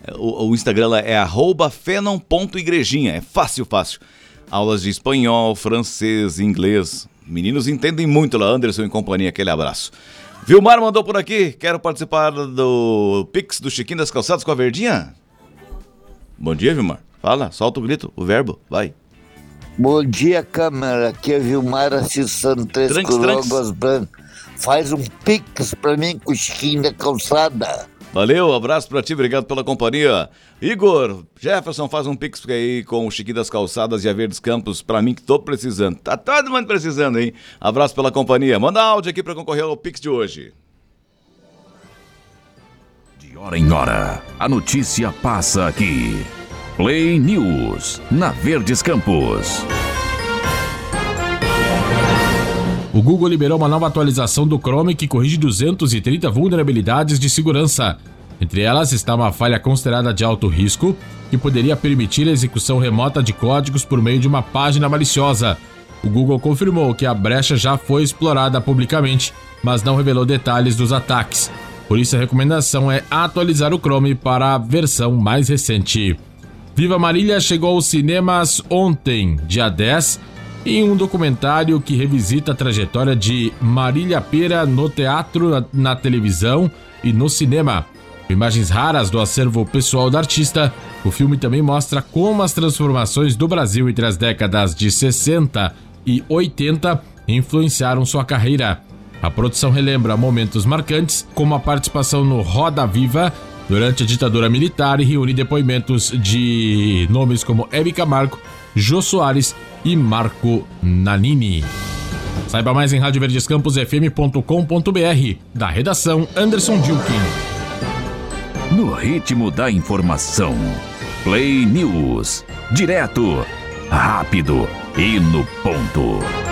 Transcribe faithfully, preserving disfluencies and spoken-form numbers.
O, o Instagram lá é arroba fenon ponto igrejinha. É fácil, fácil. Aulas de espanhol, francês, inglês. Meninos entendem muito lá, Anderson e companhia. Aquele abraço. Vilmar mandou por aqui. Quero participar do Pix do Chiquinho das Calçadas com a Verdinha. Bom dia, Vilmar. Fala, solta o grito, o verbo, vai. Bom dia, câmera. Aqui é Vilmar Assis Santos, Águas Brancas. Faz um pix pra mim com o Chiquinho da Calçada. Valeu, abraço pra ti, obrigado pela companhia. Igor, Jefferson, faz um pix aí com o Chiquinho das Calçadas e a Verdes Campos pra mim que tô precisando. Tá todo mundo precisando, hein? Abraço pela companhia. Manda áudio aqui pra concorrer ao pix de hoje. De hora em hora, a notícia passa aqui. Play News, na Verdes Campos. O Google liberou uma nova atualização do Chrome que corrige duzentas e trinta vulnerabilidades de segurança. Entre elas está uma falha considerada de alto risco, que poderia permitir a execução remota de códigos por meio de uma página maliciosa. O Google confirmou que a brecha já foi explorada publicamente, mas não revelou detalhes dos ataques. Por isso a recomendação é atualizar o Chrome para a versão mais recente. Viva Marília chegou aos cinemas ontem, dia dez, em um documentário que revisita a trajetória de Marília Pêra no teatro, na, na televisão e no cinema. Com imagens raras do acervo pessoal da artista, o filme também mostra como as transformações do Brasil entre as décadas de sessenta e oitenta influenciaram sua carreira. A produção relembra momentos marcantes, como a participação no Roda Viva durante a ditadura militar, e reúne depoimentos de nomes como Hebe Camargo, Jô Soares e Marco Nanini. Saiba mais em rádio verdes campos f m ponto com ponto b r. Da redação, Anderson Dilkin. No ritmo da informação. Play News. Direto, rápido e no ponto.